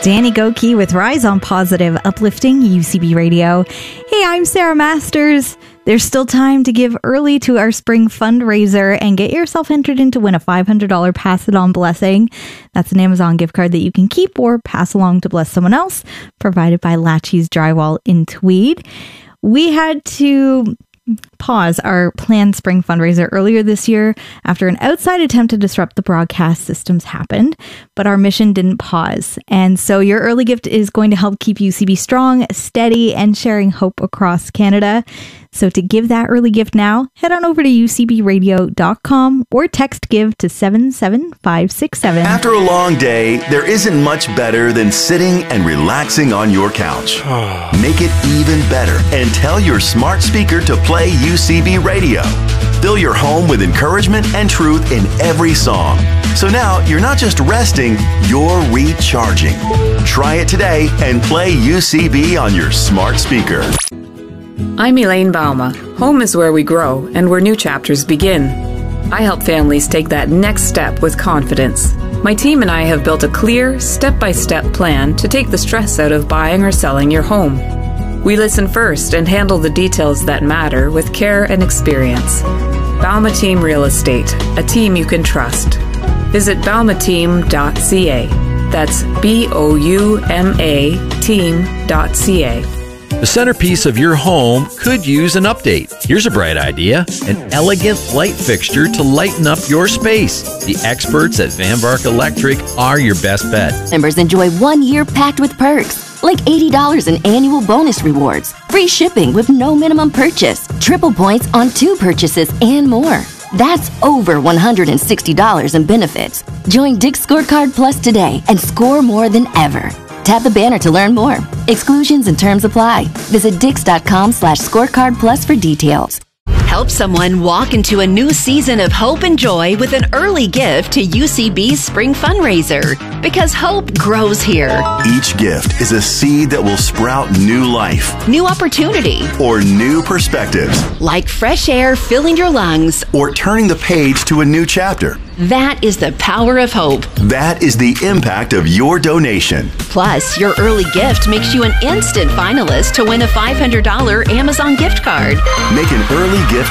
Danny Goki with Rise on Positive, uplifting UCB Radio. Hey, I'm Sarah Masters. There's still time to give early to our spring fundraiser and get yourself entered in to win a $500 Pass It On blessing. That's an Amazon gift card that you can keep or pass along to bless someone else, provided by Latchy's Drywall in Tweed. We had to pause our planned spring fundraiser earlier this year after an outside attempt to disrupt the broadcast systems happened, but our mission didn't pause. And so your early gift is going to help keep UCB strong, steady, and sharing hope across Canada. So to give that early gift now, head on over to ucbradio.com or text GIVE to 77567. After a long day, there isn't much better than sitting and relaxing on your couch. Make it even better and tell your smart speaker to play UCB Radio. Fill your home with encouragement and truth in every song. So now you're not just resting, you're recharging. Try it today and play UCB on your smart speaker. I'm Elaine Bauma. Home is where we grow and where new chapters begin. I help families take that next step with confidence. My team and I have built a clear, step-by-step plan to take the stress out of buying or selling your home. We listen first and handle the details that matter with care and experience. Bauma Team Real Estate, a team you can trust. Visit baumateam.ca. That's BOUMA team.ca. The centerpiece of your home could use an update. Here's a bright idea: an elegant light fixture to lighten up your space. The experts at Van Vark Electric are your best bet. Members enjoy 1 year packed with perks, like $80 in annual bonus rewards, free shipping with no minimum purchase, triple points on 2 purchases, and more. That's over $160 in benefits. Join Dick's Scorecard Plus today and score more than ever. Tap the banner to learn more. Exclusions and terms apply. Visit dix.com/scorecard plus for details. Help someone walk into a new season of hope and joy with an early gift to UCB's spring fundraiser. Because hope grows here. Each gift is a seed that will sprout new life, New opportunity. or new perspectives, Like fresh air filling your lungs. or turning the page to a new chapter. That is the power of hope. That is the impact of your donation. Plus, your early gift makes you an instant finalist to win a $500 Amazon gift card. Make an early gift